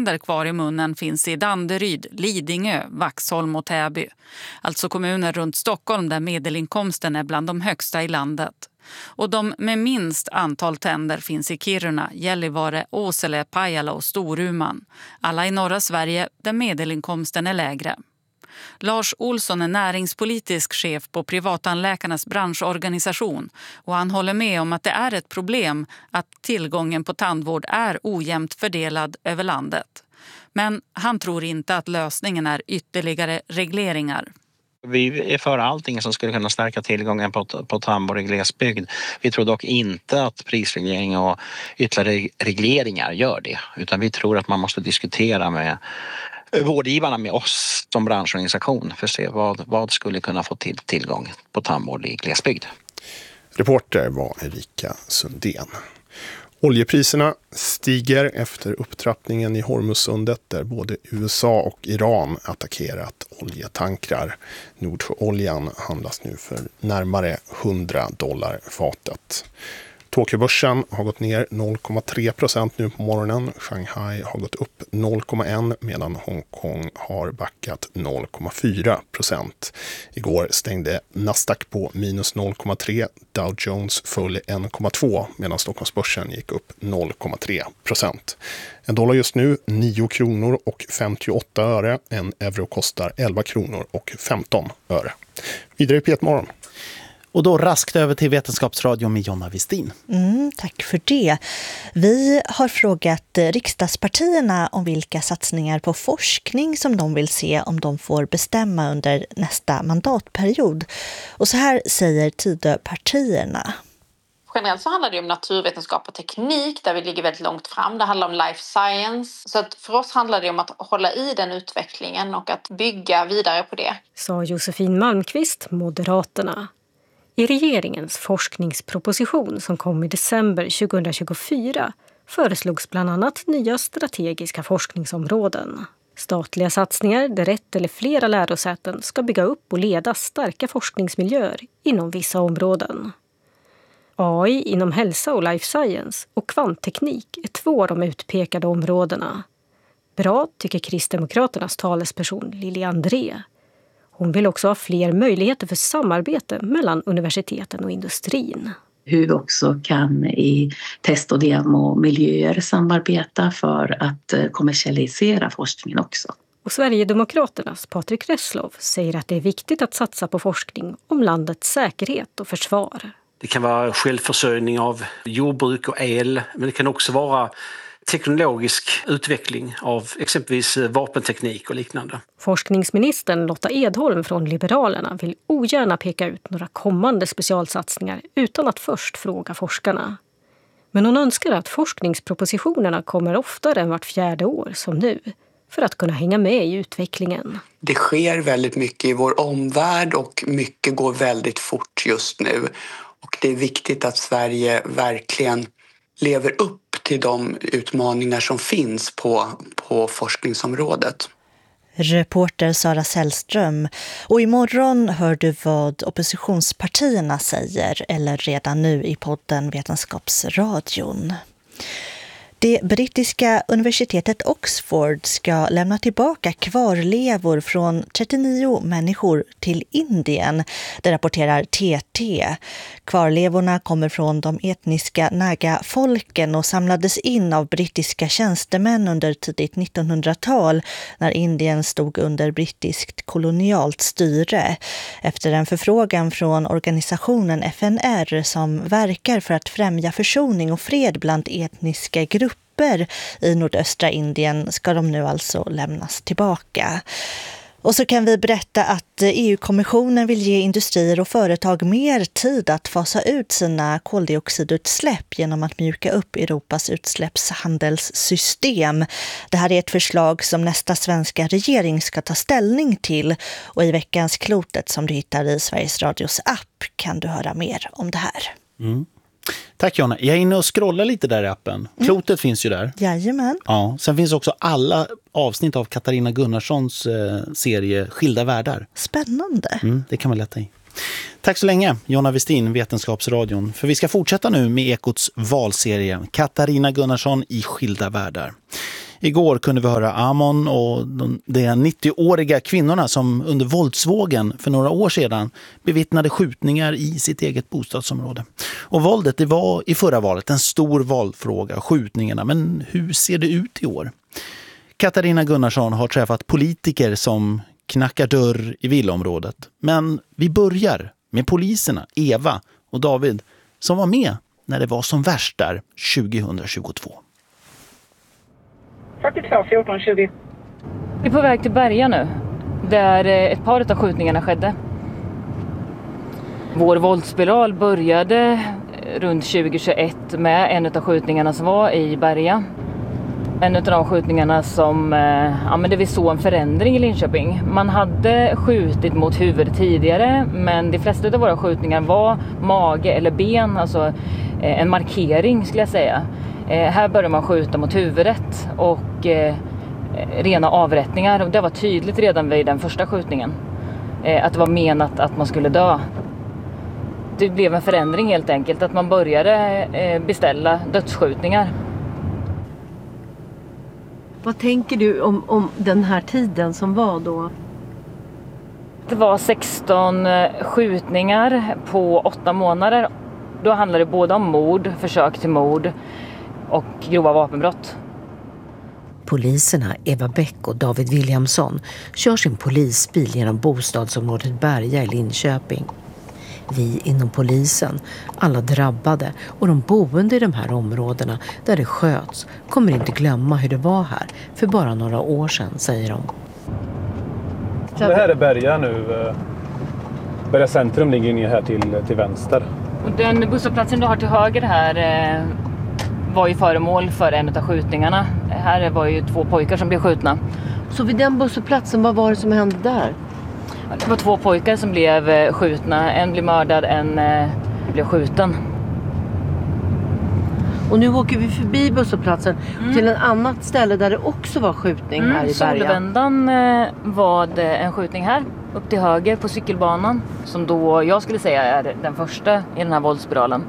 tänder kvar i munnen finns i Danderyd, Lidingö, Vaxholm och Täby. Alltså kommuner runt Stockholm där medelinkomsten är bland de högsta i landet. Och de med minst antal tänder finns i Kiruna, Gällivare, Åsele, Pajala och Storuman. Alla i norra Sverige där medelinkomsten är lägre. Lars Olsson är näringspolitisk chef på Privattandläkarnas branschorganisation och han håller med om att det är ett problem att tillgången på tandvård är ojämnt fördelad över landet. Men han tror inte att lösningen är ytterligare regleringar. Vi är för allting som skulle kunna stärka tillgången på tandvård i glesbygd. Vi tror dock inte att prisreglering och ytterligare regleringar gör det. Utan vi tror att man måste diskutera med vårdgivarna, med oss som branschorganisation, för att se vad skulle kunna få tillgång på tandvård i glesbygd. Reporter var Erika Sundén. Oljepriserna stiger efter upptrappningen i Hormuzsundet där både USA och Iran attackerat oljetankrar. Nordsjöoljan handlas nu för närmare $100 fatet. Tokyobörsen har gått ner 0,3% nu på morgonen. Shanghai har gått upp 0,1% medan Hongkong har backat 0,4%. Igår stängde Nasdaq på minus 0,3%. Dow Jones föll 1,2% medan Stockholmsbörsen gick upp 0,3%. En dollar just nu 9 kronor och 58 öre. En euro kostar 11 kronor och 15 öre. Vidare i P1-morgon. Och då raskt över till Vetenskapsradion med Jonna Westin. Tack för det. Vi har frågat riksdagspartierna om vilka satsningar på forskning som de vill se om de får bestämma under nästa mandatperiod. Och så här säger Tidöpartierna. Generellt så handlar det om naturvetenskap och teknik där vi ligger väldigt långt fram. Det handlar om life science. Så att för oss handlar det om att hålla i den utvecklingen och att bygga vidare på det. Sa Josefin Malmqvist, Moderaterna. I regeringens forskningsproposition som kom i december 2024 föreslogs bland annat nya strategiska forskningsområden. Statliga satsningar där ett eller flera lärosäten ska bygga upp och leda starka forskningsmiljöer inom vissa områden. AI inom hälsa och life science och kvantteknik är 2 av de utpekade områdena. Bra tycker Kristdemokraternas talesperson Lili André. Hon vill också ha fler möjligheter för samarbete mellan universiteten och industrin. Hur vi också kan i test- och demomiljöer samarbeta för att kommersialisera forskningen också. Och Sverigedemokraternas Patrik Reslow säger att det är viktigt att satsa på forskning om landets säkerhet och försvar. Det kan vara självförsörjning av jordbruk och el, men det kan också vara teknologisk utveckling av exempelvis vapenteknik och liknande. Forskningsministern Lotta Edholm från Liberalerna vill ogärna peka ut några kommande specialsatsningar utan att först fråga forskarna. Men hon önskar att forskningspropositionerna kommer oftare än vart 4:e år som nu för att kunna hänga med i utvecklingen. Det sker väldigt mycket i vår omvärld och mycket går väldigt fort just nu. Och det är viktigt att Sverige verkligen lever upp till de utmaningar som finns på forskningsområdet. Reporter Sara Sällström. Och imorgon hör du vad oppositionspartierna säger eller redan nu i podden Vetenskapsradion. Det brittiska universitetet Oxford ska lämna tillbaka kvarlevor från 39 människor till Indien, det rapporterar TT. Kvarlevorna kommer från de etniska Naga-folken och samlades in av brittiska tjänstemän under tidigt 1900-tal när Indien stod under brittiskt kolonialt styre. Efter en förfrågan från organisationen FNR som verkar för att främja försoning och fred bland etniska grupper i nordöstra Indien ska de nu alltså lämnas tillbaka. Och så kan vi berätta att EU-kommissionen vill ge industrier och företag mer tid att fasa ut sina koldioxidutsläpp genom att mjuka upp Europas utsläppshandelssystem. Det här är ett förslag som nästa svenska regering ska ta ställning till och i veckans Klotet som du hittar i Sveriges Radios app kan du höra mer om det här. Tack Jonna. Jag är inne och scrollar lite där i appen. Klotet finns ju där. Jajamän. Ja, sen finns också alla avsnitt av Katarina Gunnarssons serie Skilda världar. Spännande. Det kan man lätta i. Tack så länge, Jonna Westin, Vetenskapsradion. För vi ska fortsätta nu med Ekots valserie Katarina Gunnarsson i Skilda världar. Igår kunde vi höra Amon och de 90-åriga kvinnorna som under våldsvågen för några år sedan bevittnade skjutningar i sitt eget bostadsområde. Och våldet, det var i förra valet en stor valfråga, skjutningarna. Men hur ser det ut i år? Katarina Gunnarsson har träffat politiker som knackar dörr i villaområdet. Men vi börjar med poliserna, Eva och David, som var med när det var som värst där 2022. 42 14 20. Vi är på väg till Berga nu, där ett par av skjutningarna skedde. Vår våldsspiral började runt 2021 med en av skjutningarna som var i Berga. En av de skjutningarna som, det vi såg en förändring i Linköping. Man hade skjutit mot huvudet tidigare, men de flesta av våra skjutningar var mage eller ben, alltså en markering skulle jag säga. Här började man skjuta mot huvudet och rena avrättningar. Och det var tydligt redan vid den första skjutningen att det var menat att man skulle dö. Det blev en förändring helt enkelt, att man började beställa dödsskjutningar. Vad tänker du om den här tiden som var då? Det var 16 skjutningar på 8 månader. Då handlade det både om mord, försök till mord och grova vapenbrott. Poliserna Eva Bäck och David Williamson kör sin polisbil genom bostadsområdet Berga i Linköping. Vi inom polisen, alla drabbade och de boende i de här områdena där det sköts kommer inte glömma hur det var här för bara några år sedan, säger de. Det här är Berga nu. Berga centrum ligger ner här till vänster. Och den busshållplatsen du har till höger här var ju föremål för en av skjutningarna. Här var ju 2 pojkar som blev skjutna. Så vid den busshållplatsen, vad var det som hände där? Det var 2 pojkar som blev skjutna. En blev mördad, en blev skjuten. Och nu åker vi förbi busshållplatsen till ett annat ställe där det också var skjutning här i Berga. Solvändan var det en skjutning här, upp till höger på cykelbanan. Som då jag skulle säga är den första i den här våldsspiralen.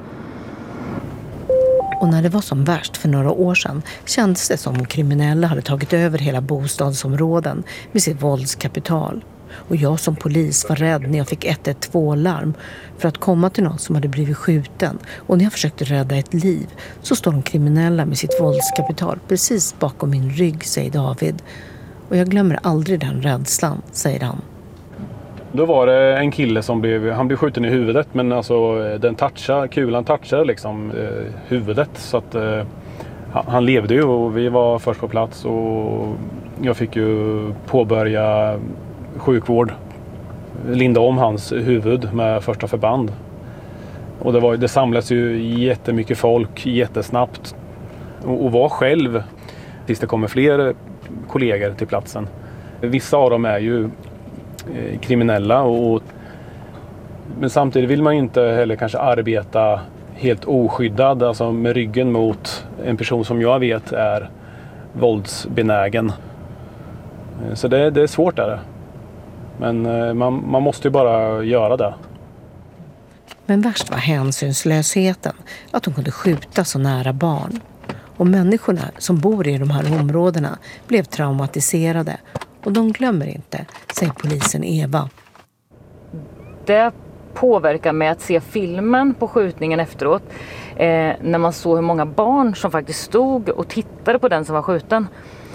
Och när det var som värst för några år sedan kändes det som om kriminella hade tagit över hela bostadsområden med sitt våldskapital. Och jag som polis var rädd när jag fick 112-larm för att komma till någon som hade blivit skjuten. Och när jag försökte rädda ett liv så står de kriminella med sitt våldskapital precis bakom min rygg, säger David. Och jag glömmer aldrig den rädslan, säger han. Då var det en kille som blev skjuten i huvudet, men alltså kulan touchade liksom huvudet, så att han levde ju och vi var först på plats och jag fick ju påbörja sjukvård, linda om hans huvud med första förband. Och det samlades ju jättemycket folk jättesnabbt och var själv tills det kommer fler kollegor till platsen. Vissa av dem är ju kriminella men samtidigt vill man inte heller kanske arbeta helt oskyddad, alltså med ryggen mot en person som jag vet är våldsbenägen. Så det är svårt där. Men man måste ju bara göra det. Men värst var hänsynslösheten, att de kunde skjuta så nära barn. Och människorna som bor i de här områdena blev traumatiserade. Och de glömmer inte, säger polisen Eva. Det påverkar mig att se filmen på skjutningen efteråt. När man såg hur många barn som faktiskt stod och tittade på den som var skjuten.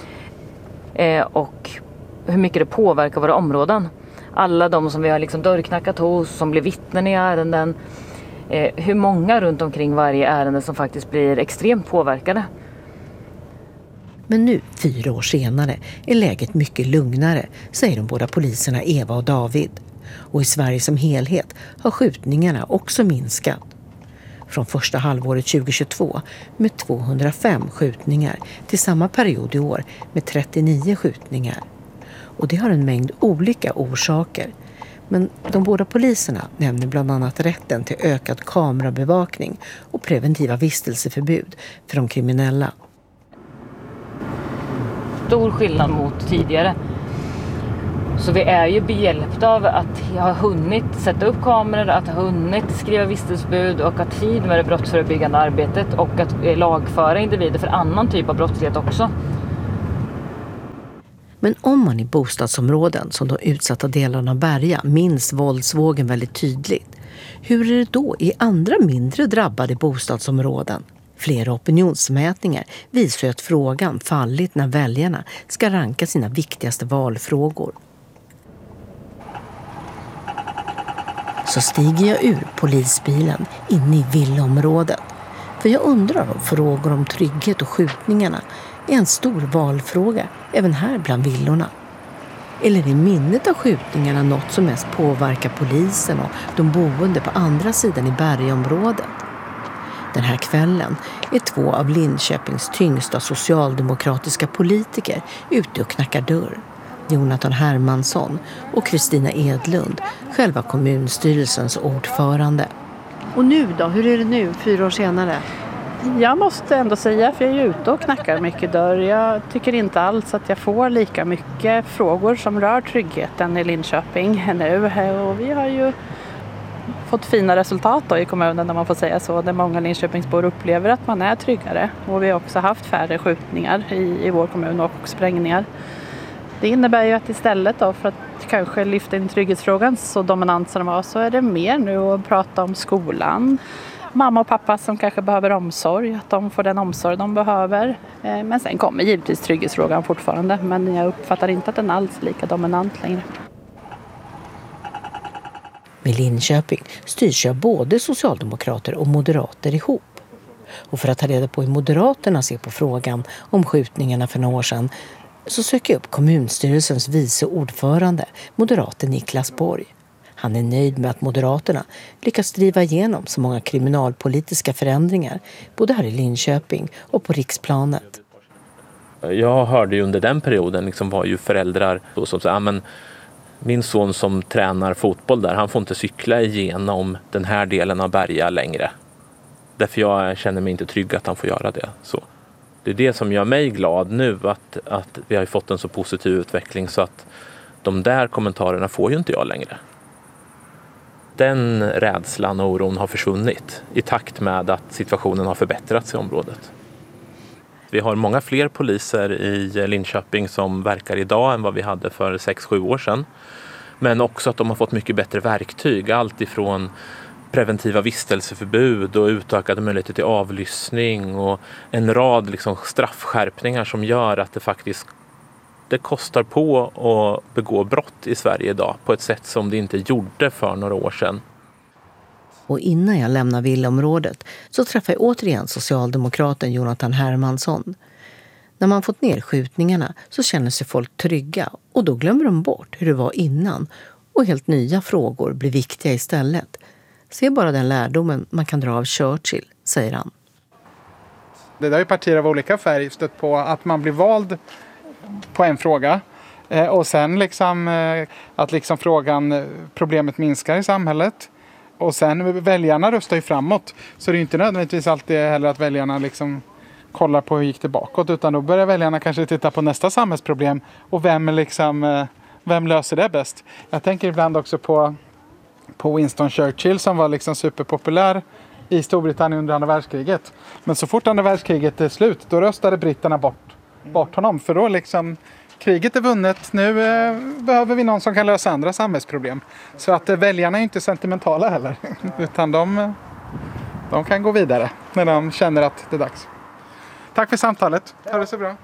Och hur mycket det påverkar våra områden. Alla de som vi har liksom dörrknackat hos, som blir vittnen i ärenden. Hur många runt omkring varje ärende som faktiskt blir extremt påverkade. Men nu, 4 år senare, är läget mycket lugnare, säger de båda poliserna Eva och David. Och i Sverige som helhet har skjutningarna också minskat. Från första halvåret 2022 med 205 skjutningar till samma period i år med 39 skjutningar. Och det har en mängd olika orsaker. Men de båda poliserna nämner bland annat rätten till ökad kamerabevakning och preventiva vistelseförbud för de kriminella. Stor skillnad mot tidigare. Så vi är ju behjälpta av att ha hunnit sätta upp kameror, att ha hunnit skriva vistelsebud och ha tid med det brottsförebyggande arbetet och att lagföra individer för annan typ av brottslighet också. Men om man i bostadsområden som de utsatta delarna av Berga minns våldsvågen väldigt tydligt, hur är det då i andra mindre drabbade bostadsområden? Flera opinionsmätningar visar att frågan fallit när väljarna ska ranka sina viktigaste valfrågor. Så stiger jag ur polisbilen inne i villaområdet. För jag undrar om frågor om trygghet och skjutningarna är en stor valfråga även här bland villorna. Eller är minnet av skjutningarna något som mest påverkar polisen och de boende på andra sidan i Bergaområdet? Den här kvällen är 2 av Linköpings tyngsta socialdemokratiska politiker ute och knackar dörr. Jonathan Hermansson och Kristina Edlund, själva kommunstyrelsens ordförande. Och nu då? Hur är det nu, 4 år senare? Jag måste ändå säga, för jag är ute och knackar mycket dörr. Jag tycker inte alls att jag får lika mycket frågor som rör tryggheten i Linköping nu. Och vi har ju fått fina resultat då i kommunen, när man får säga så, där många Linköpingsbor upplever att man är tryggare. Och vi har också haft färre skjutningar i vår kommun och sprängningar. Det innebär ju att istället då, för att kanske lyfta in trygghetsfrågan så dominant som den var, så är det mer nu att prata om skolan. Mamma och pappa som kanske behöver omsorg, att de får den omsorg de behöver. Men sen kommer givetvis trygghetsfrågan fortfarande, men jag uppfattar inte att den alls är lika dominant längre. Med Linköping styrs jag både socialdemokrater och moderater ihop. Och för att ta reda på hur moderaterna ser på frågan om skjutningarna för några år sedan, så söker jag upp kommunstyrelsens vice ordförande, moderaten Niklas Borg. Han är nöjd med att Moderaterna lyckas driva igenom så många kriminalpolitiska förändringar, både här i Linköping och på riksplanet. Jag hörde ju under den perioden var ju föräldrar då som sa, men min son som tränar fotboll där, han får inte cykla igenom den här delen av Berga längre. Därför jag känner mig inte trygg att han får göra det. Så det är det som gör mig glad nu, att vi har fått en så positiv utveckling så att de där kommentarerna får ju inte jag längre. Den rädslan och oron har försvunnit i takt med att situationen har förbättrats i området. Vi har många fler poliser i Linköping som verkar idag än vad vi hade för 6-7 år sedan. Men också att de har fått mycket bättre verktyg. Allt ifrån preventiva vistelseförbud och utökade möjligheter till avlyssning och en rad straffskärpningar som gör att det kostar på att begå brott i Sverige idag på ett sätt som det inte gjorde för några år sedan. Och innan jag lämnar villaområdet så träffar jag återigen socialdemokraten Jonathan Hermansson. När man fått ner skjutningarna så känner sig folk trygga och då glömmer de bort hur det var innan och helt nya frågor blir viktiga istället. Se bara den lärdomen man kan dra av Churchill, säger han. Det där är partier av olika färg stött på att man blir vald på en fråga och sen att frågan, problemet minskar i samhället och sen väljarna röstar ju framåt, så det är inte nödvändigtvis alltid heller att väljarna kollar på hur gick det bakåt, utan då börjar väljarna kanske titta på nästa samhällsproblem och vem löser det bäst. Jag tänker ibland också på Winston Churchill som var superpopulär i Storbritannien under andra världskriget, men så fort andra världskriget är slut då röstade britterna bort honom, för då kriget är vunnet, nu behöver vi någon som kan lösa andra samhällsproblem. Så att väljarna är inte sentimentala heller, utan de kan gå vidare när de känner att det är dags. Tack för samtalet, ha det så bra.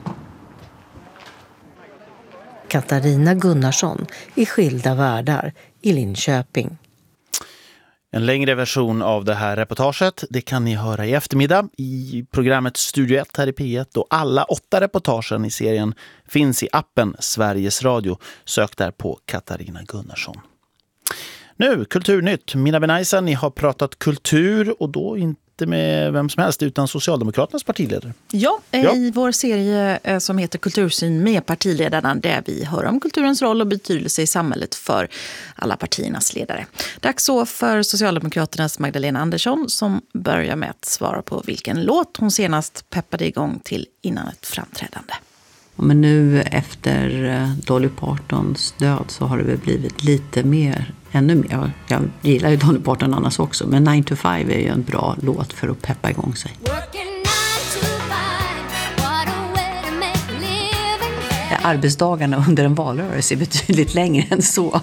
Katarina Gunnarsson i Skilda världar i Linköping. En längre version av det här reportaget, det kan ni höra i eftermiddag i programmet Studio 1 här i P1, och alla 8 reportagen i serien finns i appen Sveriges Radio. Sök där på Katarina Gunnarsson. Nu, Kulturnytt. Mina Benaisa, ni har pratat kultur och då inte med vem som helst utan Socialdemokraternas partiledare. Ja, i vår serie som heter Kultursyn med partiledarna, där vi hör om kulturens roll och betydelse i samhället för alla partiernas ledare. Dags så för Socialdemokraternas Magdalena Andersson som börjar med att svara på vilken låt hon senast peppade igång till innan ett framträdande. Men nu efter Dolly Partons död så har det väl blivit lite mer, ännu mer. Jag gillar ju Dolly Parton annars också, men 9 to 5 är ju en bra låt för att peppa igång sig. arbetsdagarna under en valrörelse är betydligt längre än så.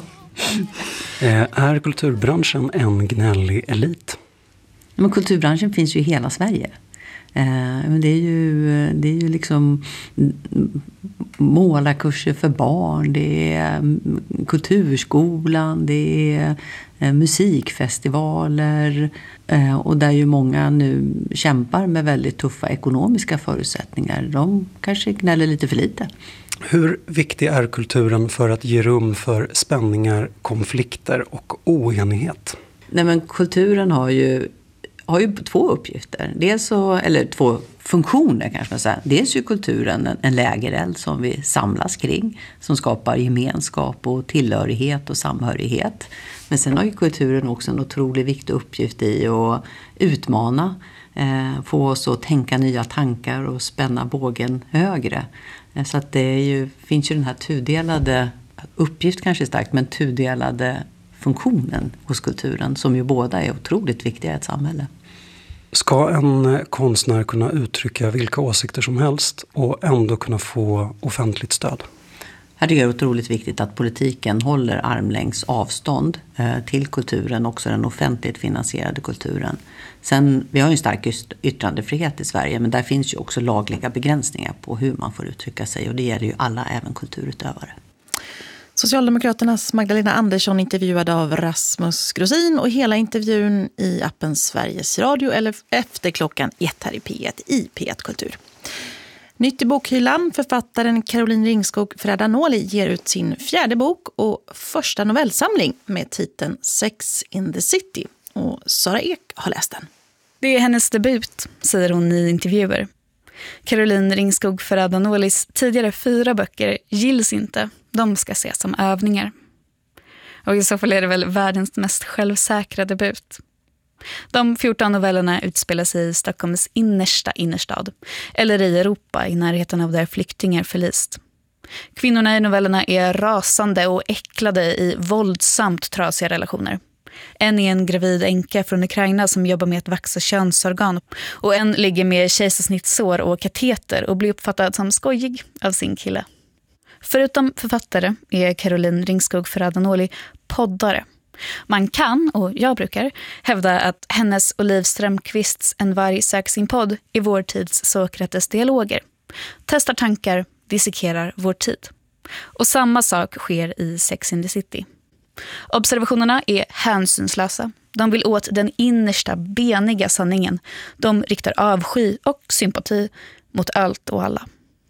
Är kulturbranschen en gnällig elit? Men kulturbranschen finns ju i hela Sverige. Det är ju liksom målarkurser för barn, det är kulturskolan, det är musikfestivaler och där ju många nu kämpar med väldigt tuffa ekonomiska förutsättningar. De kanske gnäller lite för lite. Hur viktig är kulturen för att ge rum för spänningar, konflikter och oenighet? Nej, men kulturen har ju två uppgifter. Eller två funktioner kanske man säger. Dels är kulturen en lägereld som vi samlas kring. Som skapar gemenskap och tillhörighet och samhörighet. Men sen har ju kulturen också en otroligt viktig uppgift i att utmana. Få oss att tänka nya tankar och spänna bågen högre. Så att finns ju den här tudelade uppgift kanske starkt, men tudelade funktionen hos kulturen som ju båda är otroligt viktiga i ett samhälle. Ska en konstnär kunna uttrycka vilka åsikter som helst och ändå kunna få offentligt stöd? Här tycker jag det är otroligt viktigt att politiken håller armlängds avstånd till kulturen, också den offentligt finansierade kulturen. Sen, vi har ju en stark yttrandefrihet i Sverige, men där finns ju också lagliga begränsningar på hur man får uttrycka sig, och det gäller ju alla, även kulturutövare. Socialdemokraternas Magdalena Andersson intervjuade av Rasmus Grosin, och hela intervjun i appen Sveriges Radio eller efter klockan 1 här i P1 i P1 Kultur. Nytt i bokhyllan, författaren Caroline Ringskog Ferrada-Noli ger ut sin 4:e bok och första novellsamling med titeln Sex in the City. Och Sara Ek har läst den. Det är hennes debut, säger hon i intervjuer. Caroline Ringskog Ferrada-Nolis tidigare 4 böcker gills inte. De ska ses som övningar. Och i så fall är det väl världens mest självsäkra debut. De 14 novellerna utspelar sig i Stockholms innerstad, eller i Europa i närheten av där flyktingar förlist. Kvinnorna i novellerna är rasande och äcklade i våldsamt trasiga relationer. En är en gravid änka från Ukraina som jobbar med att vaxa könsorgan, och en ligger med kejsarsnittsår och kateter och blir uppfattad som skojig av sin kille. Förutom författare är Caroline Ringskog Ferrada-Noli poddare. Man kan, och jag brukar, hävda att hennes och Liv Strömquists En varg söker sin podd är vår tids Sokrates dialoger. Testar tankar, dissekerar vår tid. Och samma sak sker i Sex in the City. Observationerna är hänsynslösa. De vill åt den innersta, beniga sanningen. De riktar avsky och sympati mot allt och alla.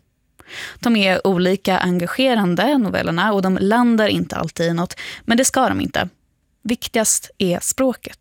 De är olika engagerande, novellerna, och de landar inte alltid i något, men det ska de inte. Viktigast är språket.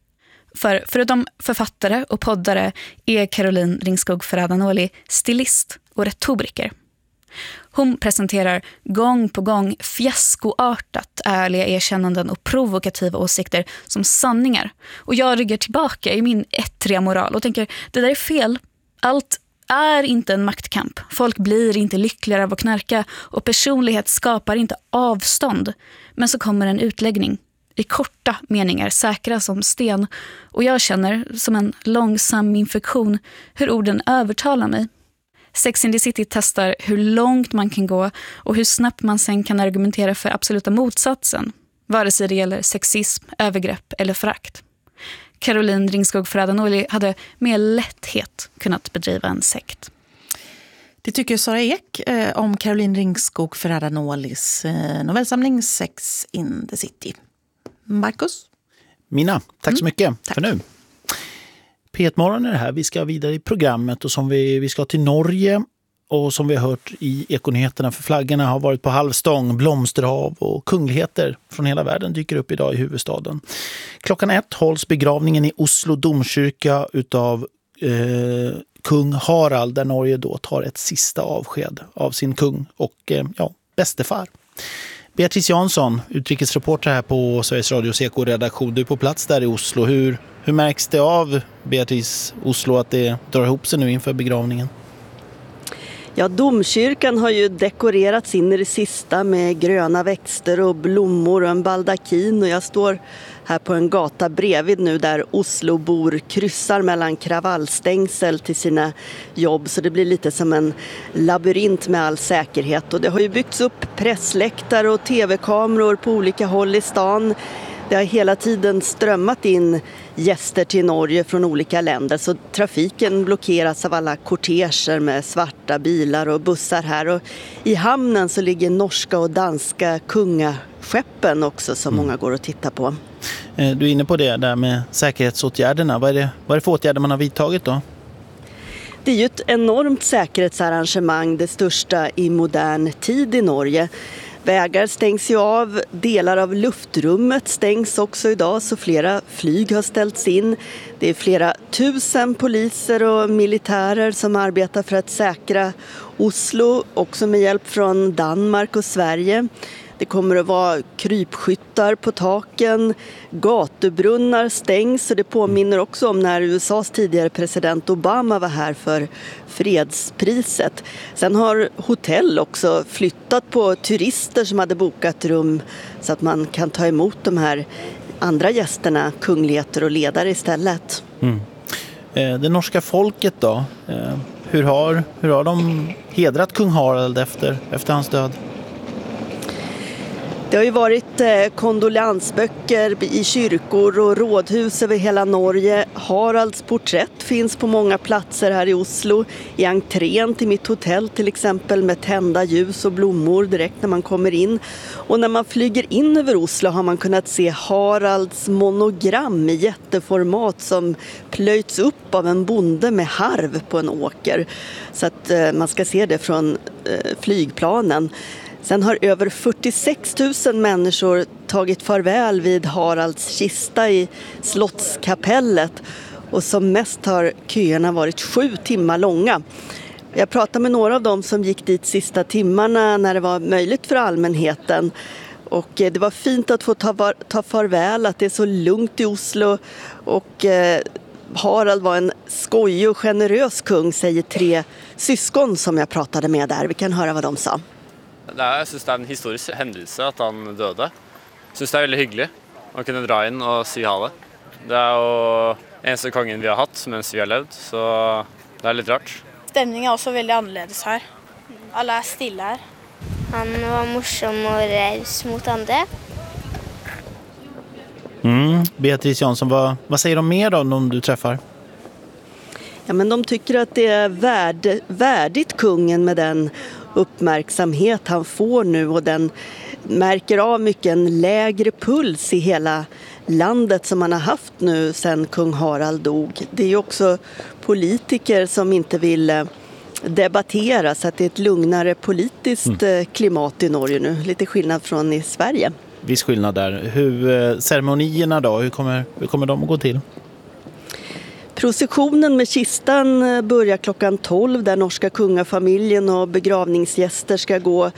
För förutom författare och poddare är Caroline Ringskog Ferrada-Noli stilist och retoriker. Hon presenterar gång på gång fiaskoartat ärliga erkännanden och provokativa åsikter som sanningar. Och jag ryggar tillbaka i min ettriga moral och tänker, det där är fel. Allt är inte en maktkamp. Folk blir inte lyckligare av att knarka, och personlighet skapar inte avstånd. Men så kommer en utläggning i korta meningar, säkra som sten, och jag känner som en långsam infektion hur orden övertalar mig. Sex in the City testar hur långt man kan gå och hur snabbt man sen kan argumentera för absoluta motsatsen, vare sig det gäller sexism, övergrepp eller förakt. Caroline Ringskog Ferrada-Noli hade med lätthet kunnat bedriva en sekt. Det tycker Sara Ek om Caroline Ringskog Ferrada-Nolis novellsamling Sex in the City. Marcus? Mina, tack så mycket för nu. P1-morgon är det här. Vi ska vidare i programmet, och som vi ska till Norge, och som vi har hört i Ekonyheterna, för flaggorna har varit på halvstång, blomsterhav och kungligheter från hela världen dyker upp idag i huvudstaden. 1:00 hålls begravningen i Oslo domkyrka utav kung Harald, där Norge då tar ett sista avsked av sin kung och bästefar. Beatrice Jansson, utrikesreporter här på Sveriges Radios Eko-redaktion. Du är på plats där i Oslo. Hur märks det av, Beatrice, Oslo, att det drar ihop sig nu inför begravningen? Ja, domkyrkan har ju dekorerats in i det sista med gröna växter och blommor och en baldakin. Och jag står här på en gata bredvid nu där Oslobor kryssar mellan kravallstängsel till sina jobb. Så det blir lite som en labyrint med all säkerhet. Och det har ju byggts upp pressläktare och tv-kameror på olika håll i stan. Det har hela tiden strömmat in gäster till Norge från olika länder, så trafiken blockeras av alla korteger med svarta bilar och bussar här. Och i hamnen så ligger norska och danska kungaskeppen också som många går och tittar på. Du är inne på det där med säkerhetsåtgärderna. Vad är det för åtgärder man har vidtagit då? Det är ju ett enormt säkerhetsarrangemang, det största i modern tid i Norge. Vägar stängs ju av, delar av luftrummet stängs också idag, så flera flyg har ställts in. Det är flera tusen poliser och militärer som arbetar för att säkra Oslo, också med hjälp från Danmark och Sverige. Det kommer att vara krypskyttar på taken, gatubrunnar stängs, och det påminner också om när USAs tidigare president Obama var här för fredspriset. Sen har hotell också flyttat på turister som hade bokat rum så att man kan ta emot de här andra gästerna, kungligheter och ledare istället. Det norska folket då, hur har de hedrat kung Harald efter hans död? Det har ju varit kondoleansböcker i kyrkor och rådhus över hela Norge. Haralds porträtt finns på många platser här i Oslo. I entrén till mitt hotell till exempel, med tända ljus och blommor direkt när man kommer in. Och när man flyger in över Oslo har man kunnat se Haralds monogram i jätteformat som plöjts upp av en bonde med harv på en åker. Så att man ska se det från flygplanen. Sen har över 46 000 människor tagit farväl vid Haralds kista i Slottskapellet, och som mest har köerna varit 7 timmar långa. Jag pratade med några av dem som gick dit sista timmarna när det var möjligt för allmänheten, och det var fint att få ta farväl, att det är så lugnt i Oslo, och Harald var en skojig och generös kung, säger 3 syskon som jag pratade med där. Vi kan höra vad de sa. Jeg synes det en historisk hendelse at han døde. Jeg synes det veldig hyggelig å kunne dra inn og si ha det. Det jo eneste kongen vi har hatt mens vi har levd, så det litt rart. Stemningen også veldig annerledes her. Alle stille her. Han var morsom og raus mot andre. Beatrice Jansson, vad säger de mer då om du träffar? Ja, men de tycker att det är värdigt kungen med den uppmärksamhet han får nu, och den märker av mycket en lägre puls i hela landet som man har haft nu sedan kung Harald dog. Det är ju också politiker som inte vill debattera, så att det är ett lugnare politiskt klimat i Norge nu. Lite skillnad från i Sverige. Viss skillnad där. Ceremonierna då, hur kommer de att gå till? Processionen med kistan börjar klockan 12 där norska kungafamiljen och begravningsgäster ska gå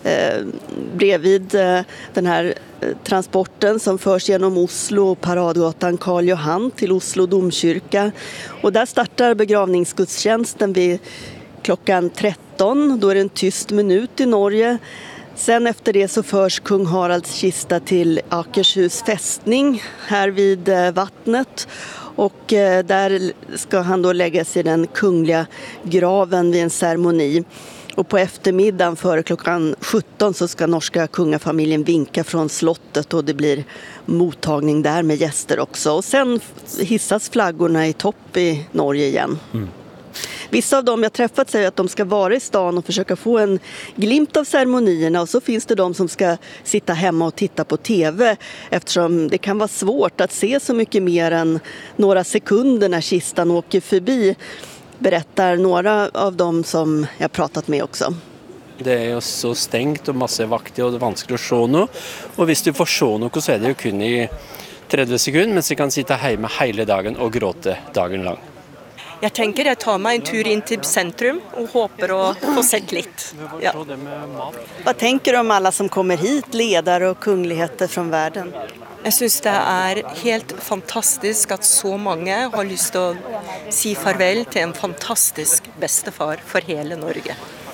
bredvid den här transporten som förs genom Oslo och paradgatan Karl Johan till Oslo domkyrka. Och där startar begravningsgudstjänsten vid klockan 13. Då är det en tyst minut i Norge. Sen efter det så förs kung Haralds kista till Akershus fästning här vid vattnet. Och där ska han då läggas i den kungliga graven vid en ceremoni. Och på eftermiddagen före klockan 17 så ska norska kungafamiljen vinka från slottet, och det blir mottagning där med gäster också. Och sen hissas flaggorna i topp i Norge igen. Vissa av dem jag träffat säger att de ska vara i stan och försöka få en glimt av ceremonierna, och så finns det de som ska sitta hemma och titta på tv, eftersom det kan vara svårt att se så mycket mer än några sekunder när kistan åker förbi, berättar några av dem som jag pratat med också. Det är ju så stängt och masse vakter och det är vanskligt att se något, och hvis du får se något så är det ju kun i 30 sekunder, men så kan sitta hemma hela dagen och gråta dagen lång. Jag tänker jag tar mig en tur in till centrum och hoppas att få sett lite. Ja. Vad tänker du om alla som kommer hit, ledare och kungligheter från världen? Jag syns det är helt fantastiskt att så många har lust att säga farväl till en fantastisk bestefar för hela Norge.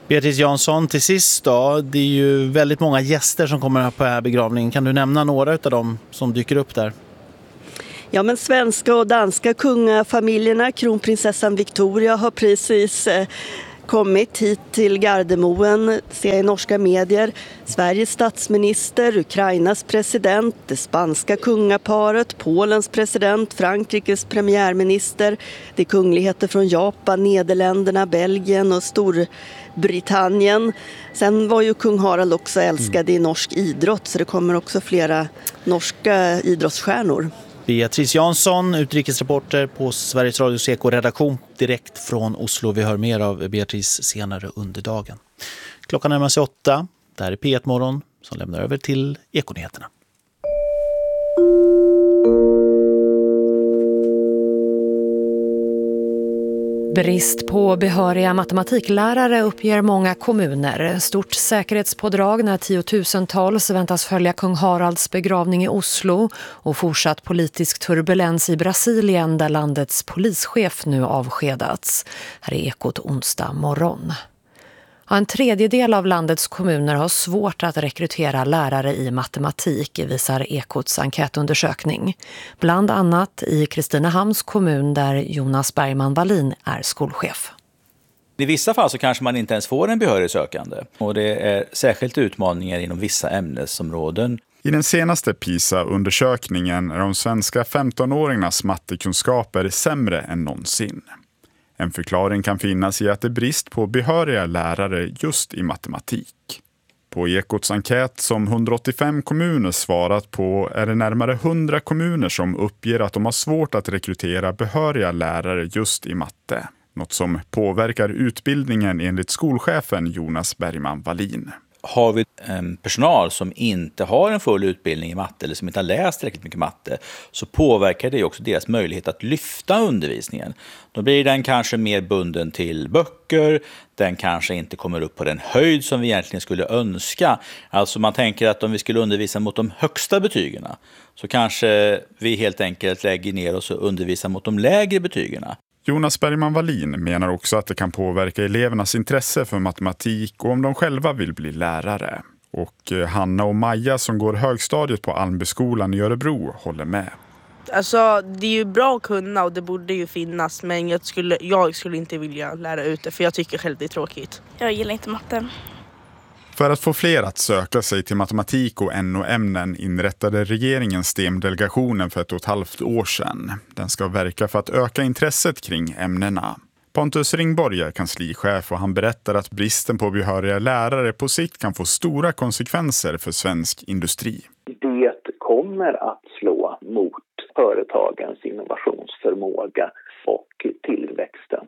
Beatrice Jansson, till sist då, det är ju väldigt många gäster som kommer på här begravningen. Kan du nämna några av dem som dyker upp där? Ja, men svenska och danska kungafamiljerna, kronprinsessan Victoria har precis kommit hit till Gardermoen, ser i norska medier. Sveriges statsminister, Ukrainas president, det spanska kungaparet, Polens president, Frankrikes premiärminister, det är kungligheter från Japan, Nederländerna, Belgien och Storbritannien. Sen var ju kung Harald också älskad i norsk idrott, så det kommer också flera norska idrottsstjärnor. Beatrice Jansson, utrikesreporter på Sveriges Radios Eko-redaktion direkt från Oslo. Vi hör mer av Beatrice senare under dagen. Klockan närmar sig 8. Det här är P1 Morgon som lämnar över till Ekonyheterna. Brist på behöriga matematiklärare uppger många kommuner. Stort säkerhetspådrag när tiotusentals väntas följa kung Haralds begravning i Oslo och fortsatt politisk turbulens i Brasilien där landets polischef nu avskedats. Här är Ekot onsdag morgon. En tredjedel av landets kommuner har svårt att rekrytera lärare i matematik, visar Ekots enkätundersökning. Bland annat i Kristinehamns kommun där Jonas Bergman Wallin är skolchef. I vissa fall så kanske man inte ens får en behörig sökande. Och det är särskilt utmaningar inom vissa ämnesområden. I den senaste PISA-undersökningen är de svenska 15-åringarnas mattekunskaper sämre än någonsin. En förklaring kan finnas i att det är brist på behöriga lärare just i matematik. På Ekots enkät som 185 kommuner svarat på är det närmare 100 kommuner som uppger att de har svårt att rekrytera behöriga lärare just i matte. Något som påverkar utbildningen enligt skolchefen Jonas Bergman Wallin. Har vi en personal som inte har en full utbildning i matte eller som inte har läst tillräckligt mycket matte, så påverkar det också deras möjlighet att lyfta undervisningen. Då blir den kanske mer bunden till böcker, den kanske inte kommer upp på den höjd som vi egentligen skulle önska. Alltså man tänker att om vi skulle undervisa mot de högsta betygerna så kanske vi helt enkelt lägger ner oss och undervisar mot de lägre betygerna. Jonas Bergman Wallin menar också att det kan påverka elevernas intresse för matematik och om de själva vill bli lärare. Och Hanna och Maja som går högstadiet på Almbyskolan i Örebro håller med. Alltså det är ju bra att kunna och det borde ju finnas, men jag skulle inte vilja lära ut det för jag tycker själv det är tråkigt. Jag gillar inte matte. För att få fler att söka sig till matematik och NO-ämnen inrättade regeringen STEM-delegationen för 1,5 år sedan. Den ska verka för att öka intresset kring ämnena. Pontus Ringborg är kanslichef och han berättar att bristen på behöriga lärare på sikt kan få stora konsekvenser för svensk industri. Det kommer att slå mot företagens innovationsförmåga och tillväxten.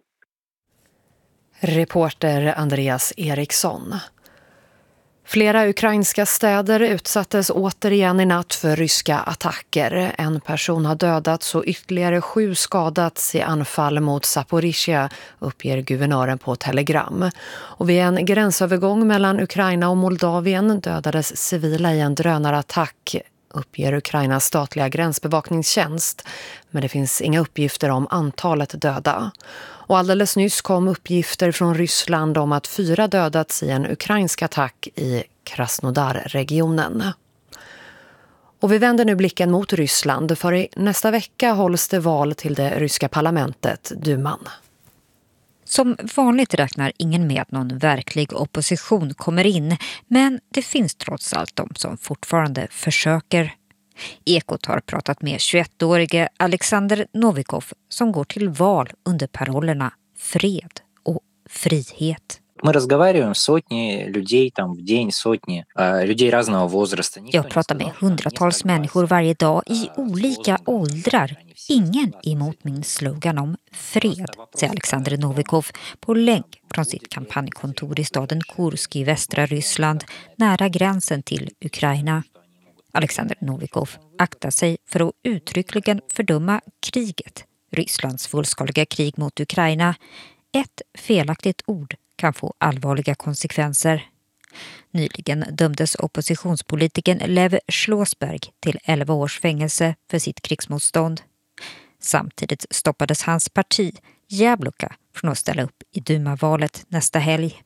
Reporter Andreas Eriksson. Flera ukrainska städer utsattes återigen i natt för ryska attacker. En person har dödats och ytterligare 7 skadats i anfall mot Zaporizjzja, uppger guvernören på Telegram. Och vid en gränsövergång mellan Ukraina och Moldavien dödades civila i en drönarattack, uppger Ukrainas statliga gränsbevakningstjänst. Men det finns inga uppgifter om antalet döda. Och alldeles nyss kom uppgifter från Ryssland om att 4 dödats i en ukrainsk attack i Krasnodar-regionen. Och vi vänder nu blicken mot Ryssland, för i nästa vecka hålls det val till det ryska parlamentet, Duman. Som vanligt räknar ingen med att någon verklig opposition kommer in, men det finns trots allt de som fortfarande försöker. Ekot har pratat med 21-årige Alexander Novikov som går till val under parollerna fred och frihet. Мы разговариваем с сотни людей там в день, сотни людей разного возраста. Jag pratar med hundratals människor varje dag i olika åldrar. Ingen emot min slogan om fred, säger Alexander Novikov på länk från sitt kampanjkontor i staden Kursk i västra Ryssland, nära gränsen till Ukraina. Alexander Novikov aktar sig för att uttryckligen fördöma kriget, Rysslands fullskaliga krig mot Ukraina. Ett felaktigt ord kan få allvarliga konsekvenser. Nyligen dömdes oppositionspolitikern Lev Schlossberg till 11 års fängelse för sitt krigsmotstånd. Samtidigt stoppades hans parti, Jabloka, från att ställa upp i Duma-valet nästa helg.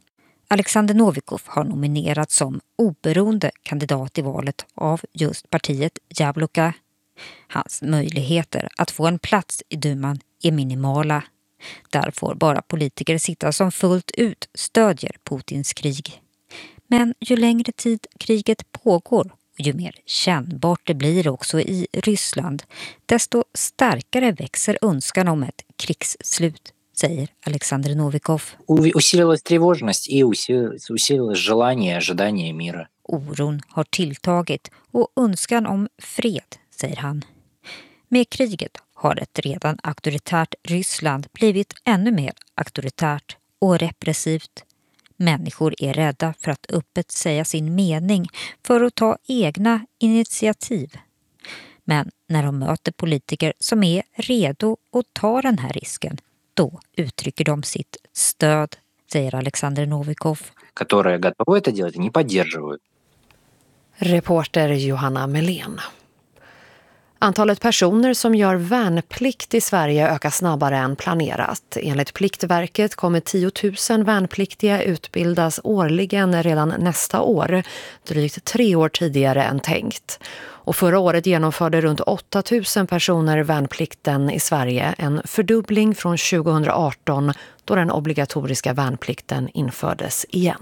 Alexander Novikov har nominerats som oberoende kandidat i valet av just partiet Jabloko. Hans möjligheter att få en plats i duman är minimala. Där får bara politiker sitta som fullt ut stödjer Putins krig. Men ju längre tid kriget pågår och ju mer kännbart det blir också i Ryssland, desto starkare växer önskan om ett krigsslut, säger Alexander Novikov. Усилилась тревожность и усилилось желание, ожидание мира. Oron har tilltagit och önskan om fred, säger han. Med kriget har ett redan auktoritärt Ryssland blivit ännu mer auktoritärt och repressivt. Människor är rädda för att öppet säga sin mening för att ta egna initiativ. Men när de möter politiker som är redo att ta den här risken, då uttrycker de sitt stöd, säger Alexander Novikov. Которые готовы это делать, не поддерживают. Reporter Johanna Melén. Antalet personer som gör värnplikt i Sverige ökar snabbare än planerat. Enligt Pliktverket kommer 10 000 värnpliktiga utbildas årligen redan nästa år, drygt 3 år tidigare än tänkt. Och förra året genomförde runt 8 000 personer värnplikten i Sverige, en fördubbling från 2018 då den obligatoriska värnplikten infördes igen.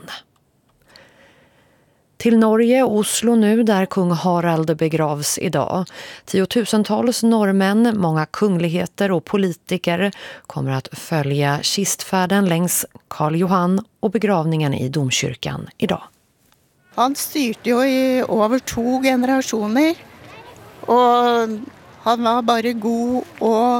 Till Norge, Oslo nu, där kung Harald begravs idag. 10 000-tals norrmän, många kungligheter och politiker kommer att följa kistfärden längs Karl Johan och begravningen i domkyrkan idag. Han styrte ju i över 2 generationer och han var bara god och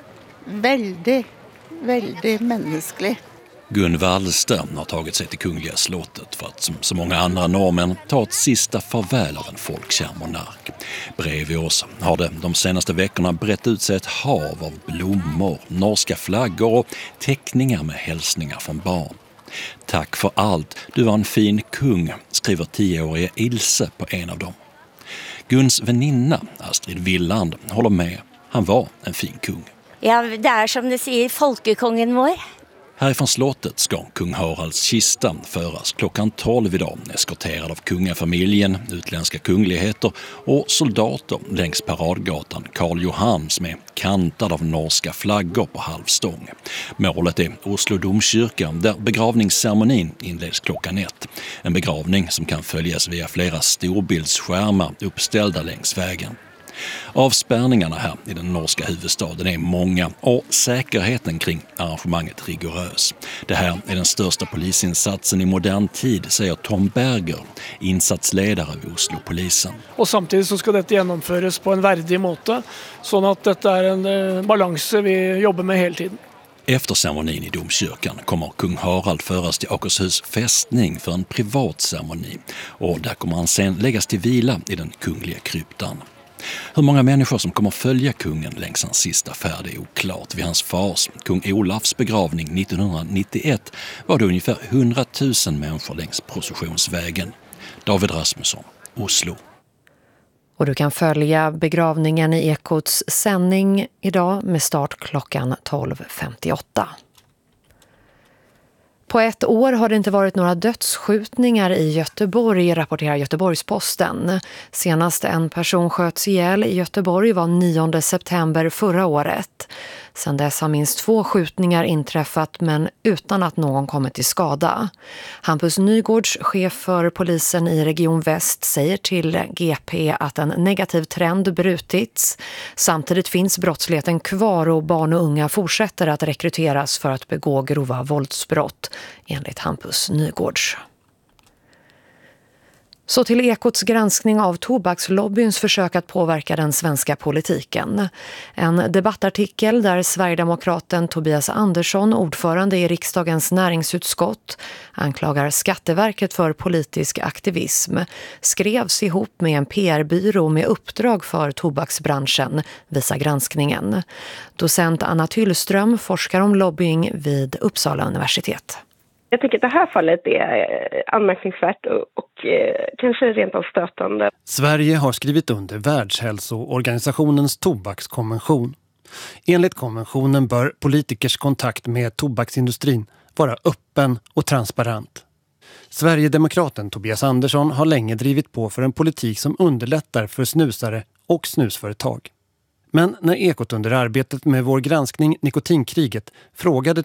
väldigt mänsklig. Gun Wallström har tagit sig till Kungliga slottet för att som så många andra norrmän ta ett sista farväl av en folkkär monark. Bredvid oss har det de senaste veckorna brett ut sig ett hav av blommor, norska flaggor och teckningar med hälsningar från barn. Tack för allt, du var en fin kung, skriver 10-åriga Ilse på en av dem. Guns väninna, Astrid Villand, håller med. Han var en fin kung. Ja, det är som det säger folkekongen vår. Härifrån slottet ska kung Haralds kista föras klockan 12 idag, eskorterad av kungafamiljen, utländska kungligheter och soldater längs paradgatan Karl Johan som är kantad av norska flaggor på halvstång. Målet är Oslo domkyrka där begravningsceremonin inleds klockan 1. En begravning som kan följas via flera storbildsskärmar uppställda längs vägen. Avspärrningarna här i den norska huvudstaden är många och säkerheten kring arrangemanget rigorös. Det här är den största polisinsatsen i modern tid, säger Tom Berger, insatsledare vid Oslo-polisen. Och samtidigt så ska detta genomföras på en värdig måte, så att detta är en balans vi jobbar med hela tiden. Efter ceremonin i domkyrkan kommer kung Harald föras till Akershus fästning för en privat ceremoni och där kommer han sen läggas till vila i den kungliga kryptan. Hur många människor som kommer följa kungen längs hans sista färd är oklart. Vid hans fars, kung Olafs begravning 1991, var det ungefär 100 000 människor längs processionsvägen. David Rasmusson, Oslo. Och du kan följa begravningen i Ekots sändning idag med start klockan 12.58. På ett år har det inte varit några dödsskjutningar i Göteborg, rapporterar Göteborgs-Posten. Senast en person sköts ihjäl i Göteborg var 9 september förra året. Sedan dess har minst 2 skjutningar inträffat men utan att någon kommit till skada. Hampus Nygårds, chef för polisen i Region Väst, säger till GP att en negativ trend brutits. Samtidigt finns brottsligheten kvar och barn och unga fortsätter att rekryteras för att begå grova våldsbrott, enligt Hampus Nygårds. Så till Ekots granskning av tobakslobbyns försök att påverka den svenska politiken. En debattartikel där Sverigedemokraten Tobias Andersson, ordförande i riksdagens näringsutskott, anklagar Skatteverket för politisk aktivism, skrevs ihop med en PR-byrå med uppdrag för tobaksbranschen, visar granskningen. Docent Anna Tyllström forskar om lobbying vid Uppsala universitet. Jag tycker att det här fallet är anmärkningsvärt och kanske rent av stötande. Sverige har skrivit under Världshälsoorganisationens tobakskonvention. Enligt konventionen bör politikers kontakt med tobaksindustrin vara öppen och transparent. Sverigedemokraten Tobias Andersson har länge drivit på för en politik som underlättar för snusare och snusföretag. Men när Ekot under arbetet med vår granskning Nikotinkriget frågade